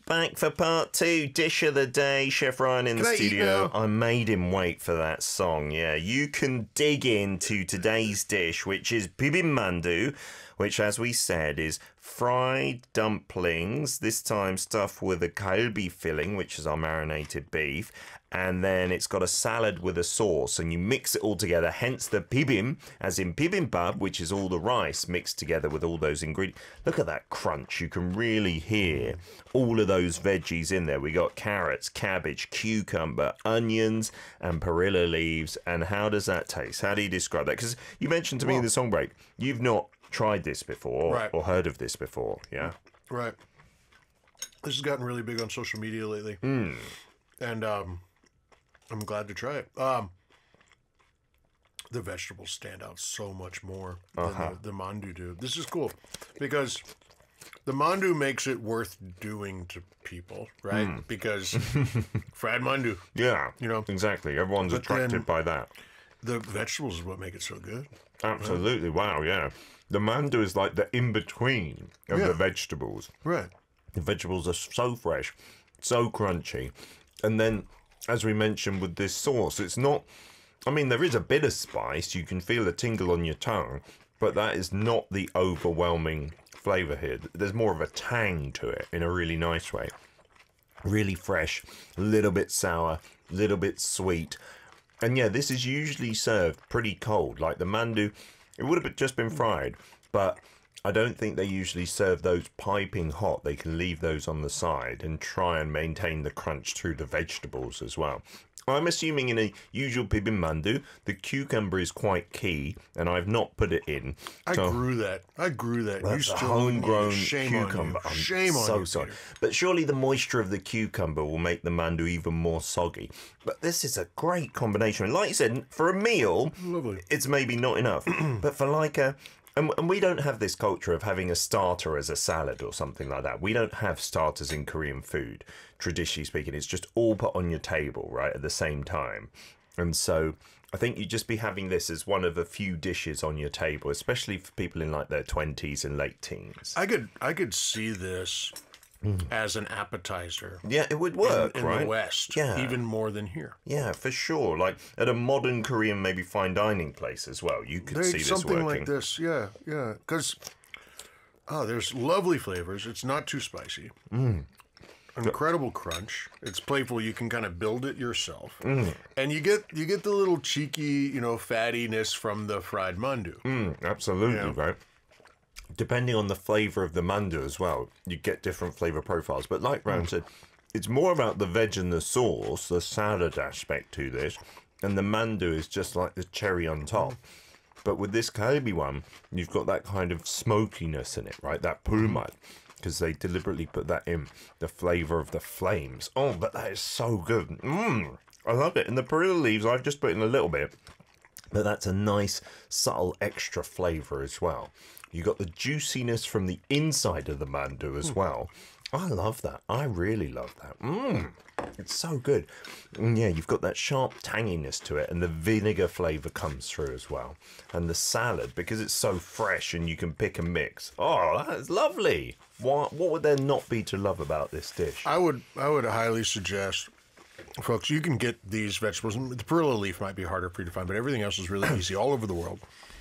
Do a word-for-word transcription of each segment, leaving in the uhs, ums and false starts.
Back for part two, dish of the day. Chef Ryan in the Can I eat studio. now? I made him wait for that song. Yeah, you can dig into today's dish, which is bibimbap, which, as we said, is fried dumplings. This time stuffed with a kalbi filling, which is our marinated beef, and then it's got a salad with a sauce, and you mix it all together. Hence the bibim, as in bibimbap, which is all the rice mixed together with all those ingredients. Look at that crunch! You can really hear all of those veggies in there. We got carrots, cabbage, cucumber, onions, and perilla leaves. And how does that taste? How do you describe that? Because you mentioned to me in the song break, you've not tried this before Right. or heard of this before, yeah? Right. This has gotten really big on social media lately. Mm. And um, I'm glad to try it. Um, the vegetables stand out so much more than Uh-huh. the, the mandu do. This is cool because the mandu makes it worth doing to people, right? Mm. Because fried mandu, Yeah, you know, exactly. Everyone's But attracted then- by that. the vegetables is what make it so good. Absolutely. Wow, yeah. The mandu is like the in-between of Yeah. the vegetables. Right. The vegetables are so fresh, so crunchy. And then, as we mentioned with this sauce, it's not... I mean, there is a bit of spice. You can feel a tingle on your tongue, but that is not the overwhelming flavour here. There's more of a tang to it in a really nice way. Really fresh, a little bit sour, a little bit sweet. And yeah, this is usually served pretty cold. Like the mandu, it would have just been fried, but I don't think they usually serve those piping hot. They can leave those on the side and try and maintain the crunch through the vegetables as well. I'm assuming in a usual bibimbap, the cucumber is quite key, and I've not put it in. I So- grew that. I grew that. You That's a still homegrown shame cucumber. On you. I'm Shame on so you, sorry. Peter. But surely the moisture of the cucumber will make the mandu even more soggy. But this is a great combination. And like you said, for a meal, Lovely. it's maybe not enough. But for like a... And, and we don't have this culture of having a starter as a salad or something like that. We don't have starters in Korean food, traditionally speaking. It's just all put on your table, right, at the same time. And so I think you'd just be having this as one of a few dishes on your table, especially for people in like their twenties and late teens. I could I could see this as an appetizer Yeah, it would work, in, in right? the West, Yeah. even more than here. Yeah, for sure. Like at a modern Korean, maybe fine dining place as well. You could There's see this something working. like this, yeah, yeah. Because oh, there's lovely flavors. It's not too spicy. Mm. Incredible crunch. It's playful. You can kind of build it yourself, Mm. and you get you get the little cheeky, you know, fattiness from the fried mandu. Mm, absolutely, Yeah. right? Depending on the flavour of the mandu as well, you get different flavour profiles. But like Ryan said, it's more about the veg and the sauce, the salad aspect to this, and the mandu is just like the cherry on top. But with this kalbi one, you've got that kind of smokiness in it, right? That pulmat, because they deliberately put that in, the flavour of the flames. Oh, but that is so good. Mmm, I love it. And the perilla leaves, I've just put in a little bit, but that's a nice, subtle extra flavour as well. You got the juiciness from the inside of the mandu as well. I love that. I really love that. Mmm, it's so good. And yeah, you've got that sharp tanginess to it, and the vinegar flavour comes through as well. And the salad, because it's so fresh and you can pick and mix. Oh, that's lovely. What, what would there not be to love about this dish? I would I would highly suggest, folks, you can get these vegetables. The perilla leaf might be harder for you to find, but everything else is really easy all over the world.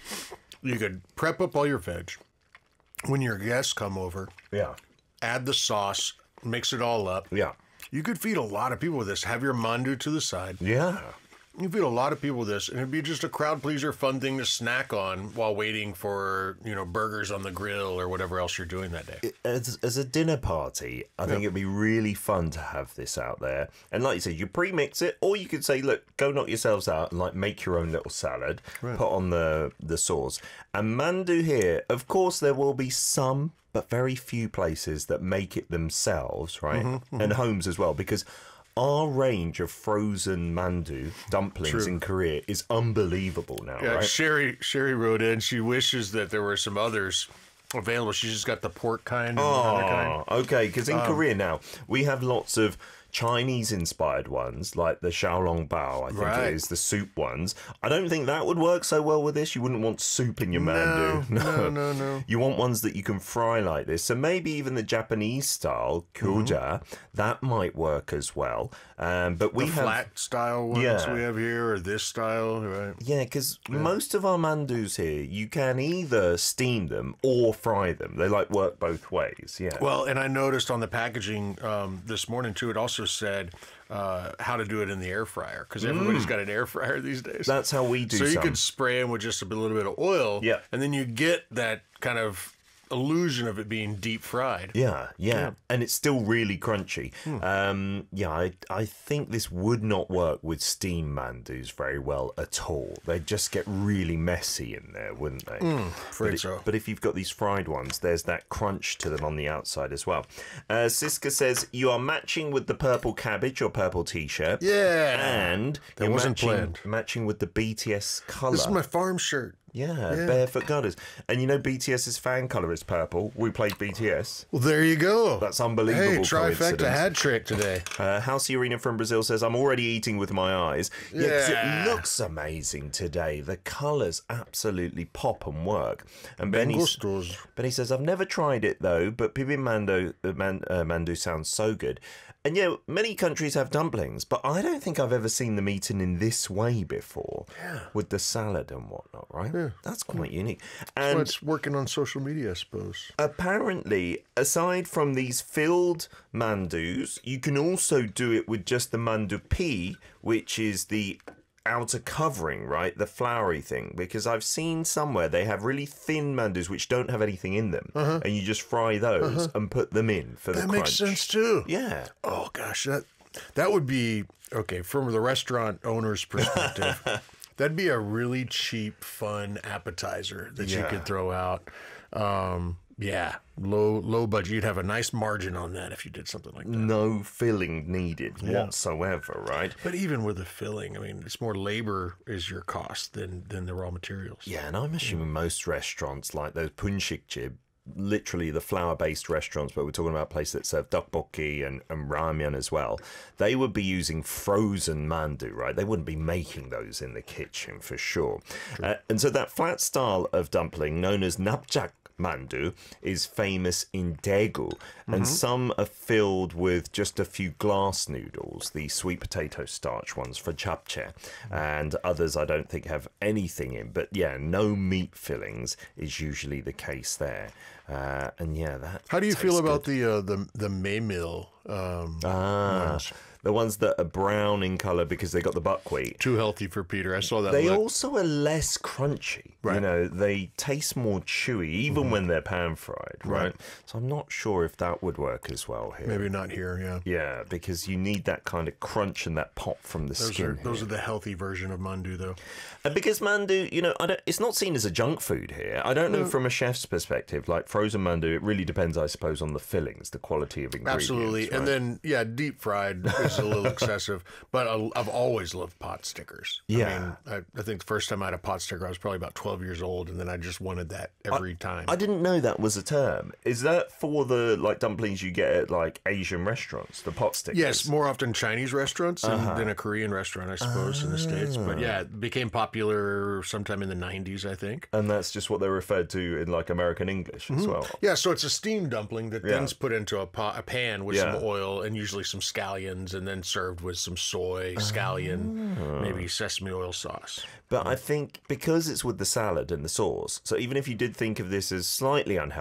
You could prep up all your veg. When your guests come over, Yeah, add the sauce, mix it all up. yeah, You could feed a lot of people with this. Have your mandu to the side. yeah. You feed a lot of people with this, and it'd be just a crowd pleaser, fun thing to snack on while waiting for, you know, burgers on the grill or whatever else you're doing that day. As, as a dinner party, I think it'd be really fun to have this out there. And like you said, you pre-mix it, or you could say, look, go knock yourselves out and like make your own little salad, put on the, the sauce. And mandu here, of course, there will be some, but very few places that make it themselves, right? Mm-hmm, mm-hmm. And homes as well, because our range of frozen mandu dumplings True. in Korea is unbelievable now, Yeah, right? Sherry Sherry wrote in. She wishes that there were some others available. She's just got the pork kind and the other kind. Oh, okay. Because in Korea now, we have lots of Chinese-inspired ones, like the Xiaolong Bao, I think Right. it is, the soup ones. I don't think that would work so well with this. You wouldn't want soup in your mandu. No, no, no. You want ones that you can fry like this. So maybe even the Japanese style, kyoja, that might work as well. Um, but we The have... flat style ones Yeah. we have here, or this style, right? Yeah, because most of our mandus here, you can either steam them or fry them. They like work both ways, yeah. Well, and I noticed on the packaging um, this morning too, it also said uh, how to do it in the air fryer, because everybody's got an air fryer these days. That's how we do so you some. could spray them with just a little bit of oil, Yeah. and then you get that kind of illusion of it being deep fried. Yeah, yeah, and it's still really crunchy. Hmm. Um, yeah, I, I think this would not work with steam mandus very well at all. They'd just get really messy in there, wouldn't they? afraid but, it- so. but if you've got these fried ones, there's that crunch to them on the outside as well. Uh, Siska says, you are matching with the purple cabbage or purple t-shirt. Yeah. And That you're wasn't matching, planned. matching with the B T S colour. This is my farm shirt. Yeah, Yeah. barefoot gutters. And you know BTS's fan colour is purple. We played B T S. Well, there you go. That's unbelievable. Hey, trifecta coincidence. hat trick today. Uh, House Arena from Brazil says, I'm already eating with my eyes. Yeah, 'cause Yeah. it looks amazing today. The colours absolutely pop and work. And Ben Benny, gustos. Benny says, I've never tried it though, but pipi mando, uh, man, uh, mandu sounds so good. And yeah, many countries have dumplings, but I don't think I've ever seen them eaten in this way before. Yeah. With the salad and whatnot, right? Yeah. That's quite unique. And Well, it's working on social media, I suppose. apparently, aside from these filled mandus, you can also do it with just the mandu pi, which is the outer covering, right? The floury thing. Because I've seen somewhere they have really thin mandus which don't have anything in them. Uh-huh. And you just fry those and put them in for the That crunch. makes sense too. Yeah. Oh gosh, that that would be okay from the restaurant owner's perspective. That'd be a really cheap, fun appetizer that you Yeah. could throw out. Um, yeah, low low budget. You'd have a nice margin on that if you did something like that. No filling needed whatsoever, right? But even with the filling, I mean, it's more labor is your cost than than the raw materials. Yeah, and I'm assuming most restaurants like those punshikjib, literally the flour-based restaurants, but we're talking about places that serve tteokbokki and, and ramen as well, they would be using frozen mandu, right? They wouldn't be making those in the kitchen for sure. Uh, and so that flat style of dumpling known as napjak mandu is famous in Daegu, and some are filled with just a few glass noodles, the sweet potato starch ones for japchae, and others I don't think have anything in, but yeah, no meat fillings is usually the case there. Uh, and yeah, that How do you feel tastes about good. the uh, the the Maymil? Um, ah ones? the ones that are brown in color because they got the buckwheat? Too healthy for Peter. I saw that. They look. also are less crunchy. You Right. know, they taste more chewy, even when they're pan fried, right? Right. So I'm not sure if that would work as well here. Maybe not here. Yeah. Yeah, because you need that kind of crunch and that pop from the Those skin. are those here. are the healthy version of mandu, though. And because mandu, you know, I don't, it's not seen as a junk food here. I don't know from a chef's perspective. Like frozen mandu, it really depends, I suppose, on the fillings, the quality of ingredients. Absolutely. And right? then, yeah, deep fried is a little excessive, but I- I've always loved pot stickers. Yeah. I mean, I, I think the first time I had a pot sticker, I was probably about twelve years old, and then I just wanted that every time. I didn't know that was a term. Is that for the like dumplings you get at like Asian restaurants, the pot stickers? Yes, more often Chinese restaurants than, than a Korean restaurant, I suppose, in the States. But yeah, it became popular sometime in the nineties, I think. And that's just what they're referred to in like American English as well. Yeah, so it's a steamed dumpling that Yeah. then's put into a, pot, a pan with Yeah. some oil and usually some scallions, and then served with some soy, scallion, maybe sesame oil sauce. But I think because it's with the salad and the sauce, so even if you did think of this as slightly unhealthy,